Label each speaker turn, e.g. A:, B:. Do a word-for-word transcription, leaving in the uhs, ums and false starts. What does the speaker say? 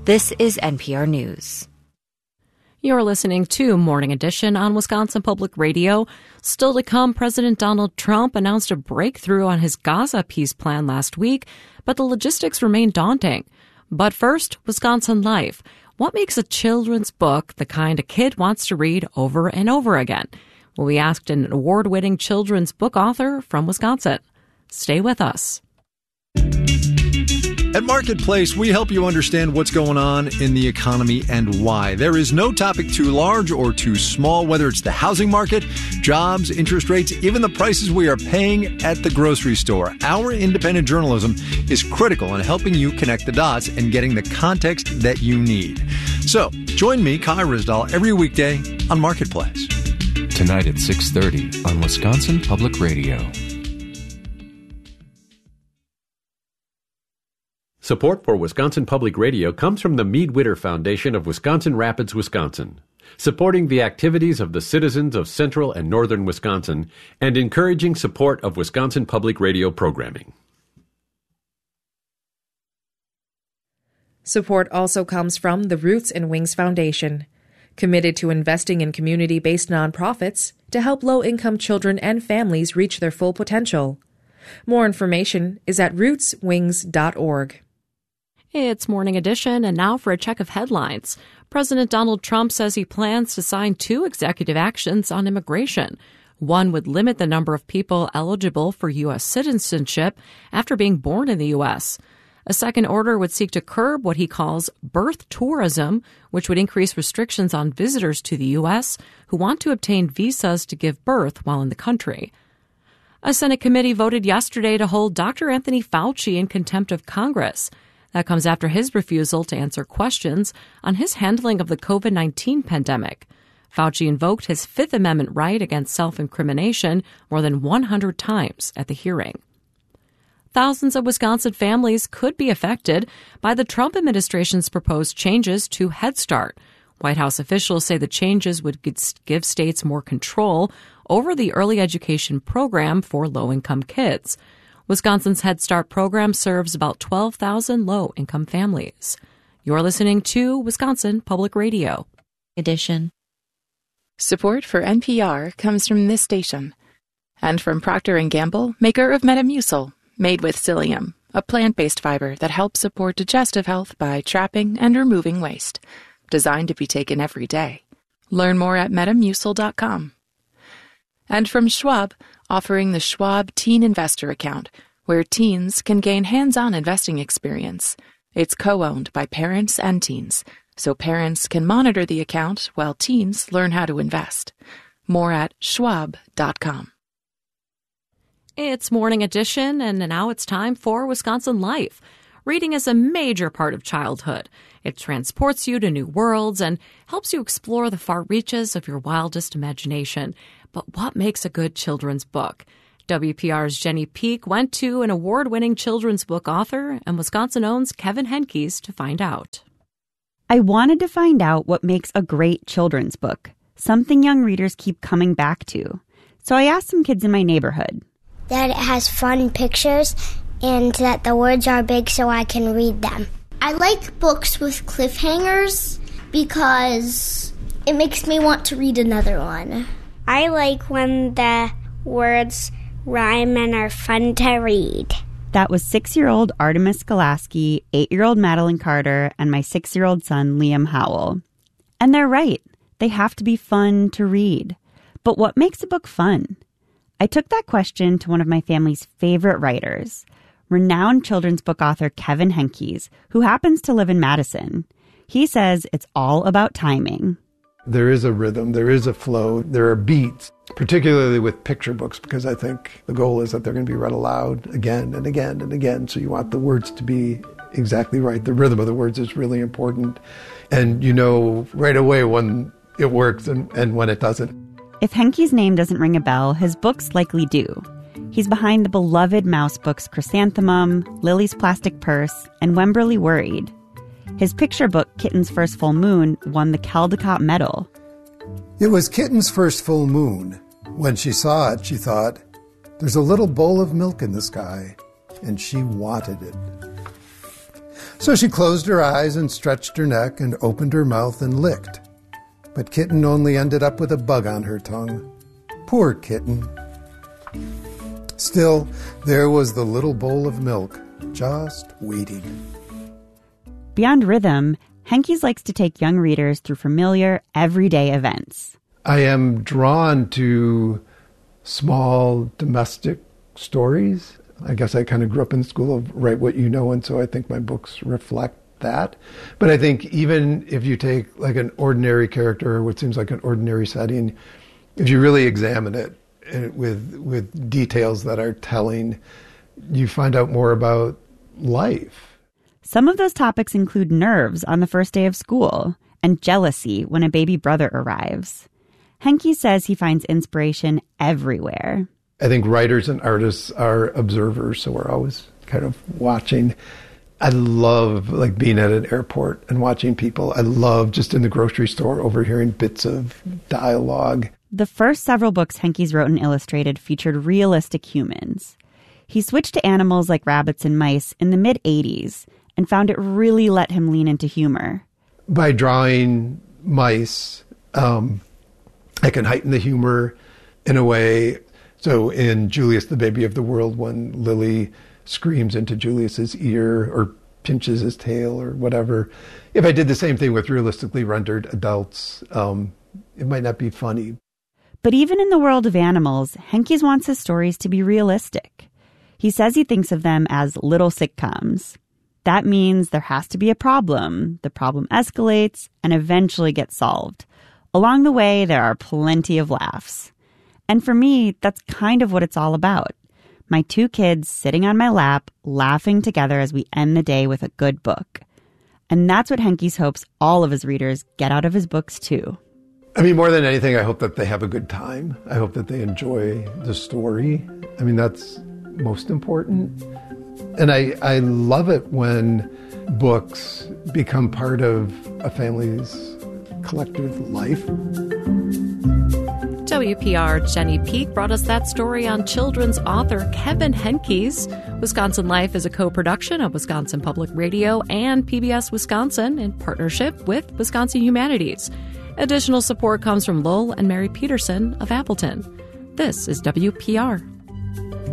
A: This is N P R News.
B: You're listening to Morning Edition on Wisconsin Public Radio. Still to come, President Donald Trump announced a breakthrough on his Gaza peace plan last week, but the logistics remain daunting. But first, Wisconsin Life. What makes a children's book the kind a kid wants to read over and over again? Well, we asked an award-winning children's book author from Wisconsin. Stay with us.
C: At Marketplace, we help you understand what's going on in the economy and why. There is no topic too large or too small, whether it's the housing market, jobs, interest rates, even the prices we are paying at the grocery store. Our independent journalism is critical in helping you connect the dots and getting the context that you need. So, join me, Kai Ryssdal, every weekday on Marketplace.
D: Tonight at six thirty on Wisconsin Public Radio.
E: Support for Wisconsin Public Radio comes from the Mead Witter Foundation of Wisconsin Rapids, Wisconsin, supporting the activities of the citizens of central and northern Wisconsin and encouraging support of Wisconsin Public Radio programming.
F: Support also comes from the Roots and Wings Foundation, committed to investing in community-based nonprofits to help low-income children and families reach their full potential. More information is at roots wings dot org.
B: It's Morning Edition, and now for a check of headlines. President Donald Trump says he plans to sign two executive actions on immigration. One would limit the number of people eligible for U S citizenship after being born in the U S. A second order would seek to curb what he calls birth tourism, which would increase restrictions on visitors to the U S who want to obtain visas to give birth while in the country. A Senate committee voted yesterday to hold Doctor Anthony Fauci in contempt of Congress. That comes after his refusal to answer questions on his handling of the covid nineteen pandemic. Fauci invoked his Fifth Amendment right against self-incrimination more than one hundred times at the hearing. Thousands of Wisconsin families could be affected by the Trump administration's proposed changes to Head Start. White House officials say the changes would give states more control over the early education program for low-income kids. Wisconsin's Head Start program serves about twelve thousand low-income families. You're listening to Wisconsin Public Radio.
A: Edition.
G: Support for N P R comes from this station and from Procter and Gamble, maker of Metamucil, made with psyllium, a plant-based fiber that helps support digestive health by trapping and removing waste. Designed to be taken every day. Learn more at metamucil dot com. And from Schwab, offering the Schwab Teen Investor Account, where teens can gain hands-on investing experience. It's co-owned by parents and teens, so parents can monitor the account while teens learn how to invest. More at schwab dot com.
B: It's Morning Edition, and now it's time for Wisconsin Life. Reading is a major part of childhood. It transports you to new worlds and helps you explore the far reaches of your wildest imagination. But what makes a good children's book? W P R's Jenny Peek went to an award-winning children's book author and Wisconsin owns Kevin Henkes to find out.
H: I wanted to find out what makes a great children's book, something young readers keep coming back to. So I asked some kids in my neighborhood.
I: That it has fun pictures and that the words are big so I can read them. I like books with cliffhangers because it makes me want to read another one. I like when the words rhyme and are fun to read.
H: That was six-year-old Artemis Golaski, eight-year-old Madeline Carter, and my six-year-old son, Liam Howell. And they're right. They have to be fun to read. But what makes a book fun? I took that question to one of my family's favorite writers, renowned children's book author Kevin Henkes, who happens to live in Madison. He says it's all about timing.
J: There is a rhythm, there is a flow, there are beats, particularly with picture books, because I think the goal is that they're going to be read aloud again and again and again. So you want the words to be exactly right. The rhythm of the words is really important. And you know right away when it works and, and when it doesn't.
H: If Henkes' name doesn't ring a bell, his books likely do. He's behind the beloved mouse books Chrysanthemum, Lily's Plastic Purse, and Wemberly Worried. His picture book, Kitten's First Full Moon, won the Caldecott Medal.
K: It was Kitten's first full moon. When she saw it, she thought, there's a little bowl of milk in the sky, and she wanted it. So she closed her eyes and stretched her neck and opened her mouth and licked. But Kitten only ended up with a bug on her tongue. Poor Kitten. Still, there was the little bowl of milk, just waiting.
H: Beyond rhythm, Henkes likes to take young readers through familiar, everyday events.
J: I am drawn to small domestic stories. I guess I kind of grew up in the school of write what you know, and so I think my books reflect that. But I think even if you take like an ordinary character or what seems like an ordinary setting, if you really examine it with with details that are telling, you find out more about life.
H: Some of those topics include nerves on the first day of school and jealousy when a baby brother arrives. Henkes says he finds inspiration everywhere.
J: I think writers and artists are observers, so we're always kind of watching. I love like being at an airport and watching people. I love just in the grocery store overhearing bits of dialogue.
H: The first several books Henkes wrote and illustrated featured realistic humans. He switched to animals like rabbits and mice in the mid-eighties and found it really let him lean into humor.
J: By drawing mice, um, I can heighten the humor in a way. So in Julius, the Baby of the World, when Lily screams into Julius's ear or pinches his tail or whatever, if I did the same thing with realistically rendered adults, um, it might not be funny.
H: But even in the world of animals, Henkes wants his stories to be realistic. He says he thinks of them as little sitcoms. That means there has to be a problem. The problem escalates and eventually gets solved. Along the way, there are plenty of laughs. And for me, that's kind of what it's all about. My two kids sitting on my lap, laughing together as we end the day with a good book. And that's what Henkes hopes all of his readers get out of his books, too.
J: I mean, more than anything, I hope that they have a good time. I hope that they enjoy the story. I mean, that's most important. And I, I love it when books become part of a family's collective life.
B: W P R Jenny Peak brought us that story on children's author Kevin Henkes. Wisconsin Life is a co-production of Wisconsin Public Radio and P B S Wisconsin in partnership with Wisconsin Humanities. Additional support comes from Lowell and Mary Peterson of Appleton. This is W P R.